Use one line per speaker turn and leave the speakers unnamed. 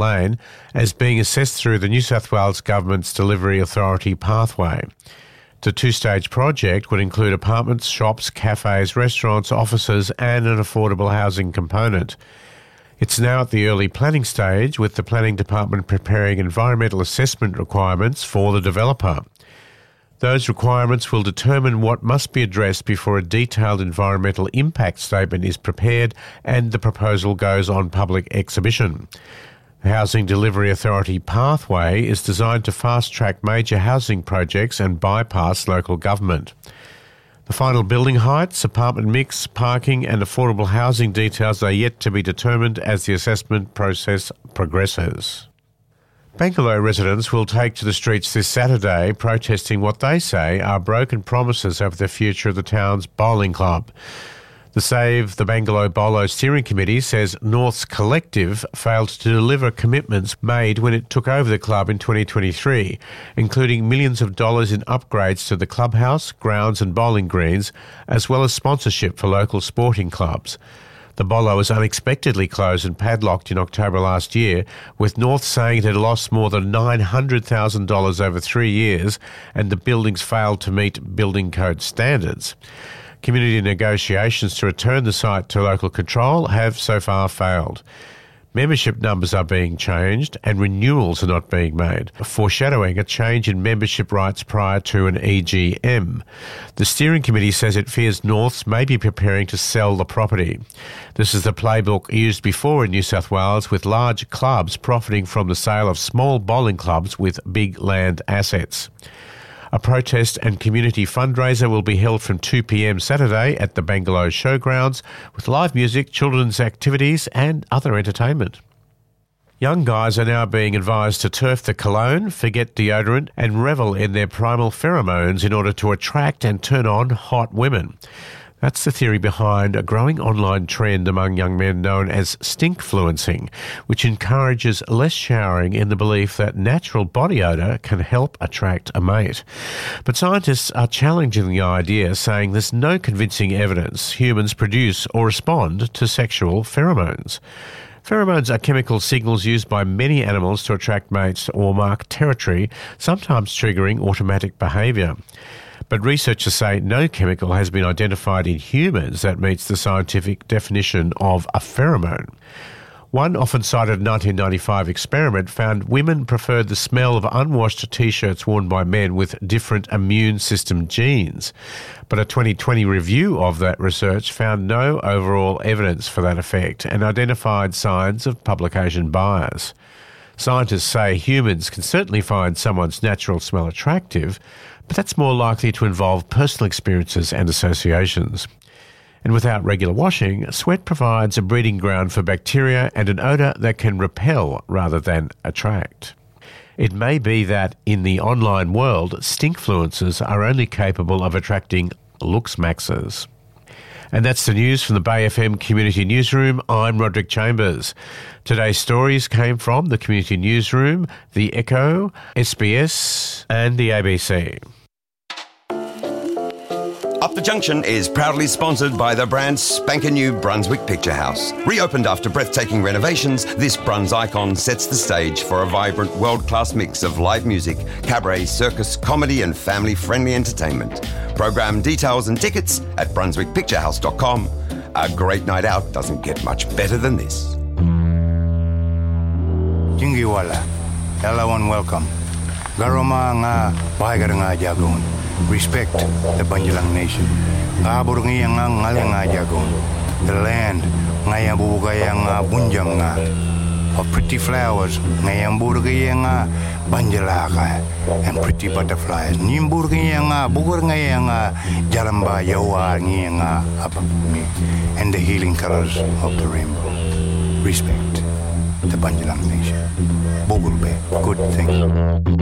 Lane as being assessed through the New South Wales Government's Delivery Authority pathway. The two-stage project would include apartments, shops, cafes, restaurants, offices and an affordable housing component. It's now at the early planning stage, with the Planning Department preparing environmental assessment requirements for the developer. Those requirements will determine what must be addressed before a detailed environmental impact statement is prepared and the proposal goes on public exhibition. The Housing Delivery Authority pathway is designed to fast-track major housing projects and bypass local government. The final building heights, apartment mix, parking and affordable housing details are yet to be determined as the assessment process progresses. Bangalow residents will take to the streets this Saturday protesting what they say are broken promises over the future of the town's bowling club. The Save the Bangalow Bolo Steering Committee says North's Collective failed to deliver commitments made when it took over the club in 2023, including millions of dollars in upgrades to the clubhouse, grounds and bowling greens, as well as sponsorship for local sporting clubs. The Bolo was unexpectedly closed and padlocked in October last year, with North saying it had lost more than $900,000 over 3 years and the buildings failed to meet building code standards. Community negotiations to return the site to local control have so far failed. Membership numbers are being changed and renewals are not being made, foreshadowing a change in membership rights prior to an EGM. The steering committee says it fears Norths may be preparing to sell the property. This is the playbook used before in New South Wales, with large clubs profiting from the sale of small bowling clubs with big land assets. A protest and community fundraiser will be held from 2 p.m. Saturday at the Bangalow Showgrounds, with live music, children's activities and other entertainment. Young guys are now being advised to turf the cologne, forget deodorant and revel in their primal pheromones in order to attract and turn on hot women. That's the theory behind a growing online trend among young men known as stinkfluencing, which encourages less showering in the belief that natural body odour can help attract a mate. But scientists are challenging the idea, saying there's no convincing evidence humans produce or respond to sexual pheromones. Pheromones are chemical signals used by many animals to attract mates or mark territory, sometimes triggering automatic behaviour. But researchers say no chemical has been identified in humans that meets the scientific definition of a pheromone. One often cited 1995 experiment found women preferred the smell of unwashed T-shirts worn by men with different immune system genes. But a 2020 review of that research found no overall evidence for that effect and identified signs of publication bias. Scientists say humans can certainly find someone's natural smell attractive, but that's more likely to involve personal experiences and associations. And without regular washing, sweat provides a breeding ground for bacteria and an odour that can repel rather than attract. It may be that in the online world, stinkfluencers are only capable of attracting looks-maxers. And that's the news from the Bay FM Community Newsroom. I'm Roderick Chambers. Today's stories came from the Community Newsroom, the Echo, SBS and the ABC.
Up the Junction is proudly sponsored by the brand spanking new Brunswick Picture House. Reopened after breathtaking renovations, this Bruns icon sets the stage for a vibrant world-class mix of live music, cabaret, circus, comedy and family-friendly entertainment. Program details and tickets at brunswickpicturehouse.com. A great night out doesn't get much better than this.
Jingiwala, hello and welcome. Garoma nga bahagar nga jagon. Respect the Banjalang Nation. Abur nga nga ngalang nga jagon. The land nga yang bubugay nga bunjang nga. Of pretty flowers nga yang burgay nga banjalaka and pretty butterflies. Nimburgay nga bugur nga yang jalamba yawa nga apapumi and the healing colors of the rainbow. Respect the Banjalang Nation. Bogulbe, good thing.